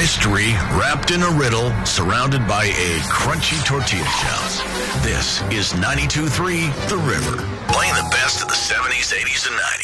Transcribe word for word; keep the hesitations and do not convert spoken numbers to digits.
mystery wrapped in a riddle, surrounded by a crunchy tortilla shells. This is ninety-two point three The River, playing the best of the seventies, eighties, and nineties.